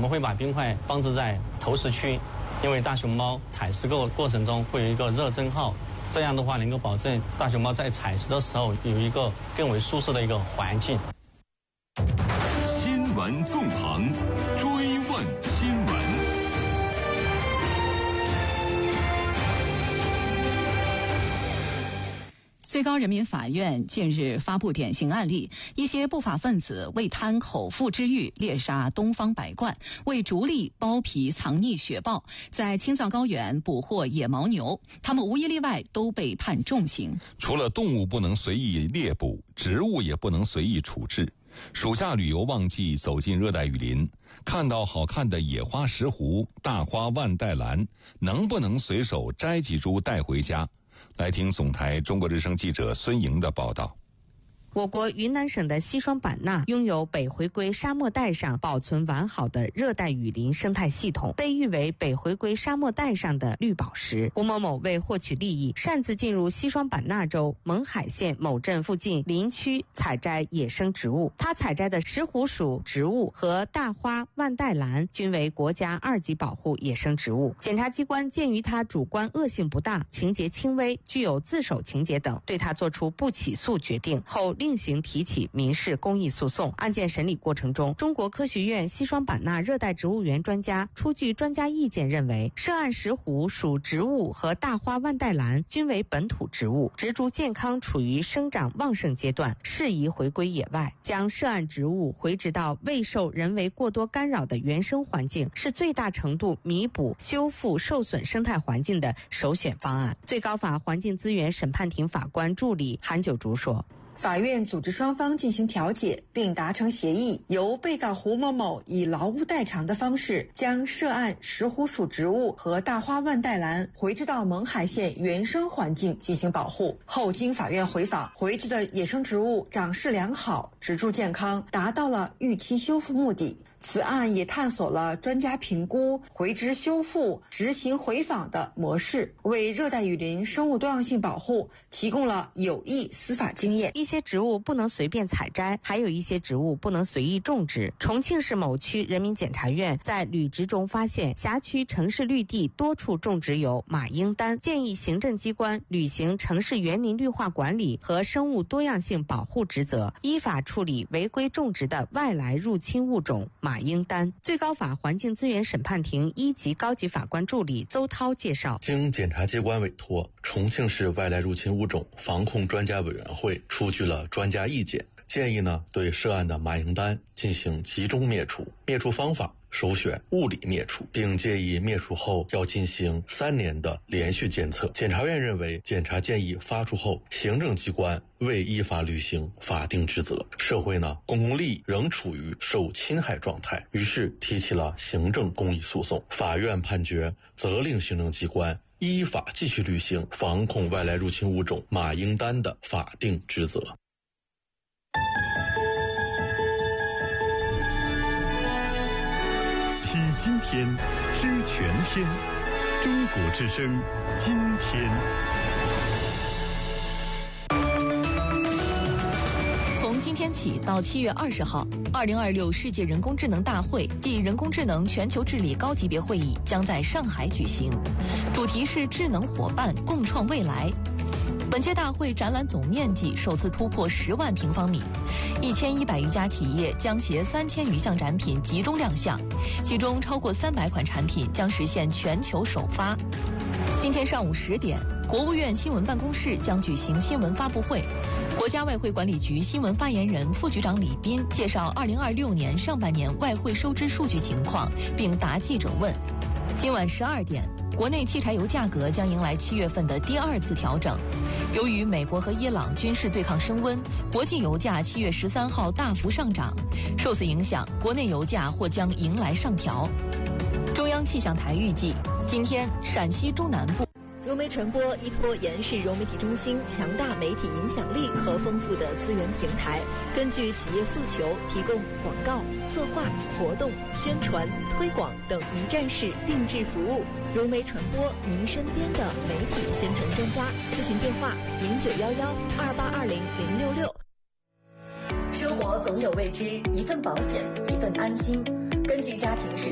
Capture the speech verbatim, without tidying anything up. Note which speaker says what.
Speaker 1: 们会把冰块放置在投食区，因为大熊猫采食过过程中会有一个热蒸耗，这样的话能够保证大熊猫在采食的时候有一个更为舒适的一个环境。
Speaker 2: 新闻纵横，追问新闻。
Speaker 3: 最高人民法院近日发布典型案例，一些不法分子为贪口腹之欲，猎杀东方白鹳，为逐利剥皮藏匿雪豹，在青藏高原捕获野牦牛，他们无一例外都被判重刑。
Speaker 4: 除了动物不能随意猎捕，植物也不能随意处置。暑假旅游旺季，走进热带雨林，看到好看的野花石斛、大花万代兰，能不能随手摘几株带回家？来听总台中国之声记者孙莹的报道。
Speaker 5: 我国云南省的西双版纳拥有北回归沙漠带上保存完好的热带雨林生态系统，被誉为北回归沙漠带上的绿宝石。胡某某为获取利益，擅自进入西双版纳州勐海县某镇附近林区采摘野生植物。他采摘的石斛属植物和大花万代兰均为国家二级保护野生植物。检察机关鉴于他主观恶性不大、情节轻微、具有自首情节等，对他作出不起诉决定后，另行提起民事公益诉讼。案件审理过程中，中国科学院西双版纳热带植物园专家出具专家意见认为，涉案石斛属植物和大花万代兰均为本土植物，植株健康处于生长旺盛阶段，适宜回归野外。将涉案植物回植到未受人为过多干扰的原生环境，是最大程度弥补修复受损生态环境的首选方案。最高法环境资源审判庭法官助理韩九竹说，
Speaker 6: 法院组织双方进行调解并达成协议，由被告胡某某以劳务代偿的方式，将涉案石斛属植物和大花万代兰回植到勐海县原生环境进行保护。后经法院回访，回植的野生植物长势良好，植株健康，达到了预期修复目的。此案也探索了专家评估回植修复、执行回访的模式，为热带雨林生物多样性保护提供了有益司法经验。
Speaker 5: 一些植物不能随便采摘，还有一些植物不能随意种植。重庆市某区人民检察院在履植中发现，辖区城市绿地多处种植有马英丹，建议行政机关履行城市园林绿化管理和生物多样性保护职责，依法处理违规种植的外来入侵物种马英丹。最高法环境资源审判庭一级高级法官助理邹涛介绍，
Speaker 7: 经检察机关委托，重庆市外来入侵物种防控专家委员会出具了专家意见，建议呢对涉案的马英丹进行集中灭除，灭除方法首选物理灭除，并建议灭除后要进行三年的连续监测。检察院认为，检察建议发出后，行政机关未依法履行法定职责，社会呢公共利益仍处于受侵害状态，于是提起了行政公益诉讼。法院判决责令行政机关依法继续履行防控外来入侵物种马英丹的法定职责。
Speaker 2: 听今天，知全天，中国之声，今天。
Speaker 8: 从今天起到七月二十号，二零二六世界人工智能大会暨人工智能全球治理高级别会议将在上海举行，主题是智能伙伴共创未来。本届大会展览总面积首次突破十万平方米，一千一百余家企业将携三千余项展品集中亮相，其中超过三百款产品将实现全球首发。今天上午十点，国务院新闻办公室将举行新闻发布会，国家外汇管理局新闻发言人、副局长李斌介绍二零二六年上半年外汇收支数据情况，并答记者问。今晚十二点，国内汽柴油价格将迎来七月份的第二次调整。由于美国和伊朗军事对抗升温，国际油价七月十三号大幅上涨，受此影响，国内油价或将迎来上调。中央气象台预计，今天陕西中南部。
Speaker 9: 融媒传播依托延世融媒体中心强大媒体影响力和丰富的资源平台，根据企业诉求，提供广告、策划、活动、宣传、推广等一站式定制服务。融媒传播，您身边的媒体宣传专家。咨询电话：零九幺幺二八二零零六六。生活总有未知，一份保险，一份安心。根据家庭实